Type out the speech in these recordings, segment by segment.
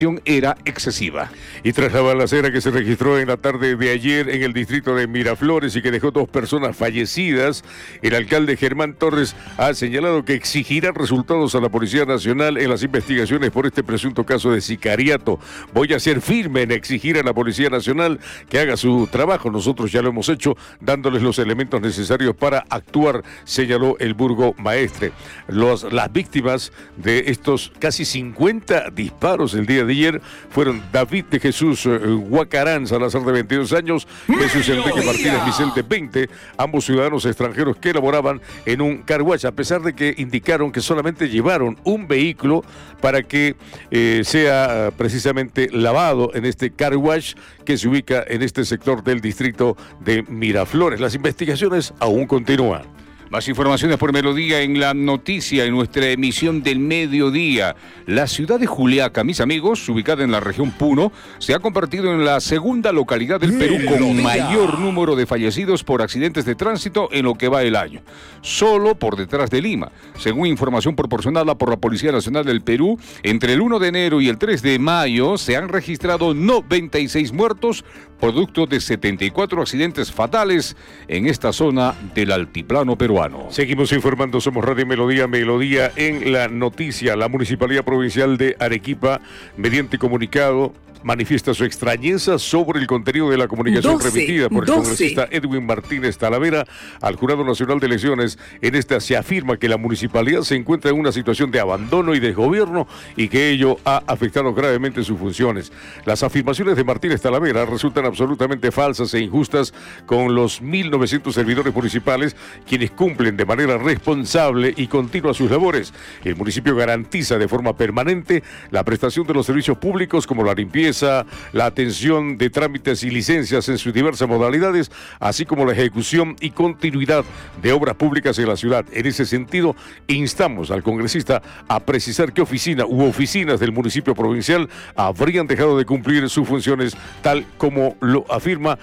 era excesiva. Y tras la balacera que se registró en la tarde de ayer en el distrito de Miraflores y que dejó 2 personas fallecidas, el alcalde Germán Torres ha señalado que exigirá resultados a la Policía Nacional en las investigaciones por este presunto caso de sicariato. Voy a ser firme en exigir a la Policía Nacional que haga su trabajo. Nosotros ya lo hemos hecho, dándoles los elementos necesarios para actuar, señaló el burgomaestre. Las víctimas de estos casi 50 disparos el día de ayer fueron David de Jesús Huacarán Salazar, de 22 años, Jesús Enrique Martínez Micel, de 20, ambos ciudadanos extranjeros que laboraban en un car wash, a pesar de que indicaron que solamente llevaron un vehículo para que sea precisamente lavado en este car wash que se ubica en este sector del distrito de Miraflores. Las investigaciones aún continúan. Más informaciones por Melodía en la noticia, en nuestra emisión del mediodía. La ciudad de Juliaca, mis amigos, ubicada en la región Puno, se ha convertido en la segunda localidad del Perú con mayor número de fallecidos por accidentes de tránsito en lo que va el año, solo por detrás de Lima. Según información proporcionada por la Policía Nacional del Perú, entre el 1 de enero y el 3 de mayo se han registrado 96 muertos, producto de 74 accidentes fatales en esta zona del altiplano peruano. Seguimos informando, somos Radio Melodía, Melodía en la noticia. La Municipalidad Provincial de Arequipa, mediante comunicado, manifiesta su extrañeza sobre el contenido de la comunicación remitida por el congresista Edwin Martínez Talavera al Jurado Nacional de Elecciones. En esta se afirma que la municipalidad se encuentra en una situación de abandono y desgobierno y que ello ha afectado gravemente sus funciones. Las afirmaciones de Martínez Talavera resultan absolutamente falsas e injustas con los 1.900 servidores municipales, quienes cumplen de manera responsable y continua sus labores. El municipio garantiza de forma permanente la prestación de los servicios públicos como la limpieza, la atención de trámites y licencias en sus diversas modalidades, así como la ejecución y continuidad de obras públicas en la ciudad. En ese sentido, instamos al congresista a precisar qué oficina u oficinas del municipio provincial habrían dejado de cumplir sus funciones, tal como lo afirma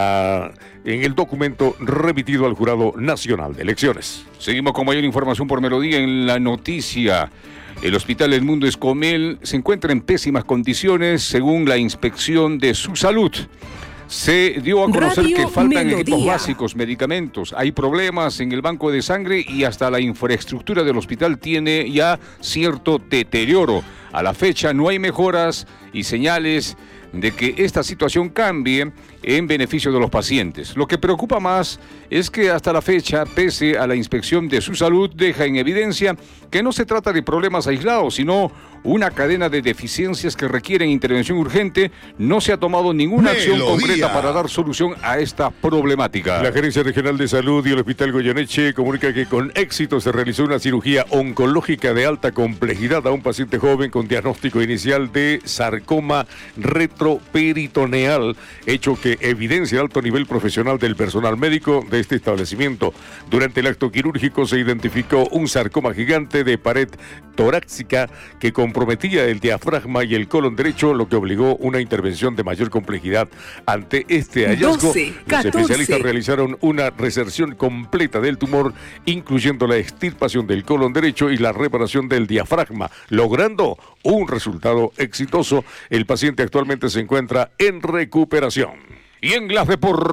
en el documento remitido al Jurado Nacional de Elecciones. Seguimos con mayor información por Melodía en la noticia. El Hospital Edmundo Escomel se encuentra en pésimas condiciones según la inspección de su salud. Se dio a conocer que faltan equipos básicos, medicamentos, hay problemas en el banco de sangre y hasta la infraestructura del hospital tiene ya cierto deterioro. A la fecha no hay mejoras y señales de que esta situación cambie en beneficio de los pacientes. Lo que preocupa más es que hasta la fecha, pese a la inspección de su salud, deja en evidencia que no se trata de problemas aislados, sino una cadena de deficiencias que requieren intervención urgente. No se ha tomado ninguna acción concreta para dar solución a esta problemática. La Gerencia Regional de Salud y el Hospital Goyeneche comunica que con éxito se realizó una cirugía oncológica de alta complejidad a un paciente joven con diagnóstico inicial de sarcoma retroperitoneal, hecho que evidencia alto nivel profesional del personal médico de este establecimiento. Durante el acto quirúrgico se identificó un sarcoma gigante de pared torácica que comprometía el diafragma y el colon derecho, lo que obligó una intervención de mayor complejidad. Ante este hallazgo, los especialistas realizaron una resección completa del tumor, incluyendo la extirpación del colon derecho y la reparación del diafragma, logrando un resultado exitoso. El paciente actualmente se encuentra en recuperación. Y en las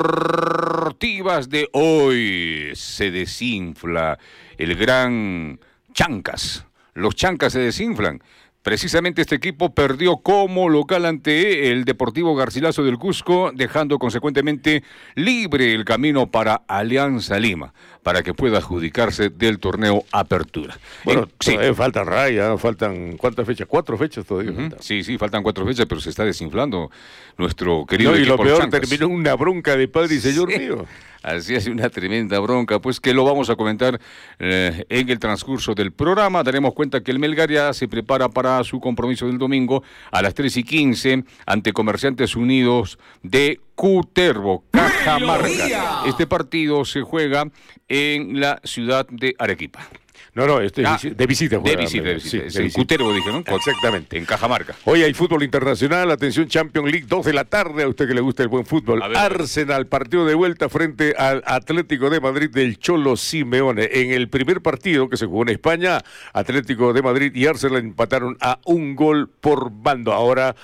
deportivas de hoy se desinfla el gran Chancas. Los Chancas se desinflan. Precisamente este equipo perdió como local ante el Deportivo Garcilaso del Cusco, dejando consecuentemente libre el camino para Alianza Lima, para que pueda adjudicarse del torneo Apertura. Bueno, falta raya, faltan ¿cuántas fechas? 4 fechas todavía. Sí, faltan 4 fechas, pero se está desinflando nuestro querido equipo. Y lo peor, Chancas. Terminó una bronca de padre y señor mío. Así es, una tremenda bronca, pues que lo vamos a comentar en el transcurso del programa. Daremos cuenta que el Melgar ya se prepara para su compromiso del domingo a las 3:15 ante Comerciantes Unidos de Cutervo, Cajamarca. Este partido se juega en la ciudad de Arequipa. No, de visita juega. De visita. Sí, Es en Cutervo, dije, ¿no? Exactamente. En Cajamarca. Hoy hay fútbol internacional, atención, Champions League, 2 de la tarde, a usted que le gusta el buen fútbol. Arsenal, partido de vuelta frente al Atlético de Madrid del Cholo Simeone. En el primer partido que se jugó en España, Atlético de Madrid y Arsenal empataron a 1 gol por bando. Ahora